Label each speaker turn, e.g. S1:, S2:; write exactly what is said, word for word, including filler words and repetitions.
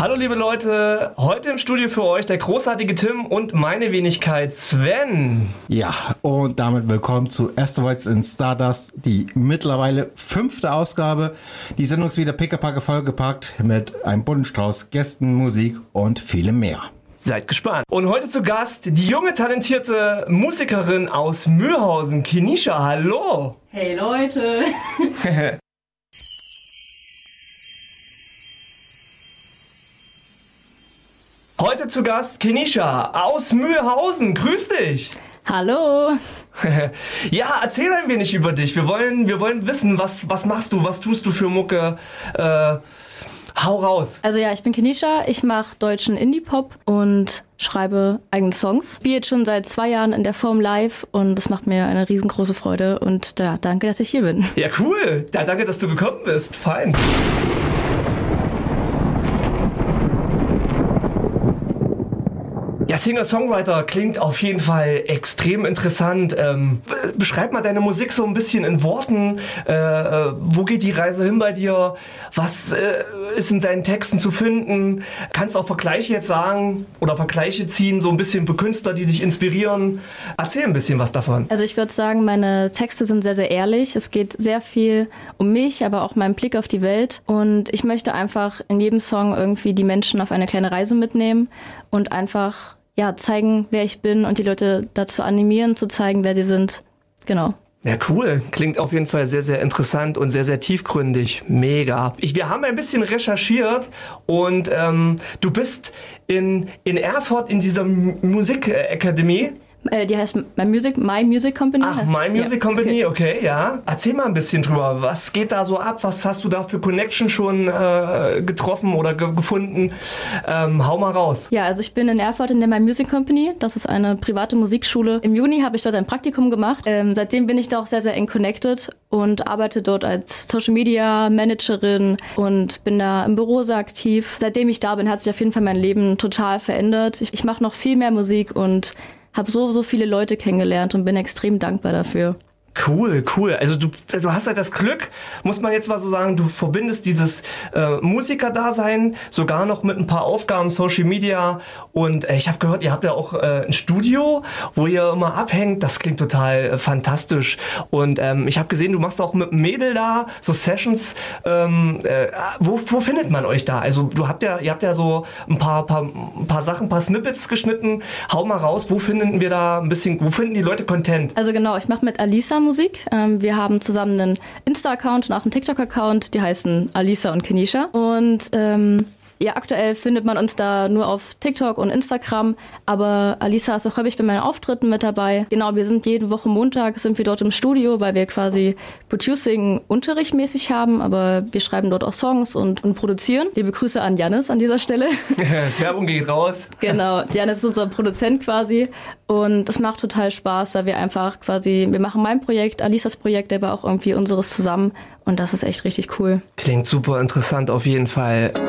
S1: Hallo liebe Leute, heute im Studio für euch der großartige Tim und meine Wenigkeit Sven.
S2: Ja, und damit willkommen zu Asteroids in Stardust, die mittlerweile fünfte Ausgabe. Die Sendung ist wieder pickepacke vollgepackt mit einem bunten Strauß Gästen, Musik und vielem mehr.
S1: Seid gespannt. Und heute zu Gast die junge, talentierte Musikerin aus Mühlhausen, Kenisha. Hallo.
S3: Hey Leute.
S1: Heute zu Gast Kenisha aus Mühlhausen. Grüß dich.
S3: Hallo.
S1: Ja, erzähl ein wenig über dich. Wir wollen, wir wollen wissen, was, was machst du, was tust du für Mucke? Äh, hau raus.
S3: Also ja, ich bin Kenisha, ich mache deutschen Indie-Pop und schreibe eigene Songs. Ich spiele jetzt schon seit zwei Jahren in der Form live und es macht mir eine riesengroße Freude und ja, danke, dass ich hier bin.
S1: Ja, cool. Ja, danke, dass du gekommen bist. Fein. Ja, Singer-Songwriter klingt auf jeden Fall extrem interessant. Ähm, beschreib mal deine Musik so ein bisschen in Worten. Äh, äh, wo geht die Reise hin bei dir? Was äh, ist in deinen Texten zu finden? Kannst auch Vergleiche jetzt sagen oder Vergleiche ziehen, so ein bisschen für Künstler, die dich inspirieren. Erzähl ein bisschen was davon.
S3: Also ich würde sagen, meine Texte sind sehr, sehr ehrlich. Es geht sehr viel um mich, aber auch meinen Blick auf die Welt. Und ich möchte einfach in jedem Song irgendwie die Menschen auf eine kleine Reise mitnehmen und einfach ja, zeigen, wer ich bin und die Leute dazu animieren, zu zeigen, wer sie sind. Genau.
S1: Ja, cool. Klingt auf jeden Fall sehr, sehr interessant und sehr, sehr tiefgründig. Mega. Ich, wir haben ein bisschen recherchiert und ähm, du bist in, in Erfurt in dieser M- Musikakademie.
S3: Äh, die heißt My Music, My Music Company.
S1: Ach, My Music
S3: ja,
S1: Company, okay. okay, ja. Erzähl mal ein bisschen drüber. Was geht da so ab? Was hast du da für Connection schon äh, getroffen oder ge- gefunden? Ähm, hau mal raus.
S3: Ja, also ich bin in Erfurt in der My Music Company. Das ist eine private Musikschule. Im Juni habe ich dort ein Praktikum gemacht. Ähm, seitdem bin ich da auch sehr, sehr eng connected und arbeite dort als Social Media Managerin und bin da im Büro sehr aktiv. Seitdem ich da bin, hat sich auf jeden Fall mein Leben total verändert. Ich, ich mache noch viel mehr Musik und habe so, so viele Leute kennengelernt und bin extrem dankbar dafür.
S1: Cool, cool. Also du, du hast ja das Glück, muss man jetzt mal so sagen, du verbindest dieses äh, Musikerdasein sogar noch mit ein paar Aufgaben, Social Media und äh, ich habe gehört, ihr habt ja auch äh, ein Studio, wo ihr immer abhängt. Das klingt total äh, fantastisch und ähm, ich habe gesehen, du machst auch mit einem Mädel da so Sessions. Ähm, äh, wo, wo findet man euch da? Also du habt ja, ihr habt ja so ein paar, paar, ein paar Sachen, ein paar Snippets geschnitten. Hau mal raus, wo finden wir da ein bisschen, wo finden die Leute Content?
S3: Also genau, ich mache mit Alisa Musik. Ähm, wir haben zusammen einen Insta-Account und auch einen TikTok-Account, die heißen Alisa und Kenisha. Und ähm, ja, aktuell findet man uns da nur auf TikTok und Instagram, aber Alisa ist auch häufig bei meinen Auftritten mit dabei. Genau, wir sind jede Woche Montag, sind wir dort im Studio, weil wir quasi Producing-Unterricht mäßig haben, aber wir schreiben dort auch Songs und, und produzieren. Liebe Grüße an Jannis an dieser Stelle.
S1: Werbung geht raus.
S3: Genau, Jannis ist unser Produzent quasi und das macht total Spaß, weil wir einfach quasi, wir machen mein Projekt, Alisas Projekt, aber auch irgendwie unseres zusammen und das ist echt richtig cool.
S1: Klingt super interessant auf jeden Fall.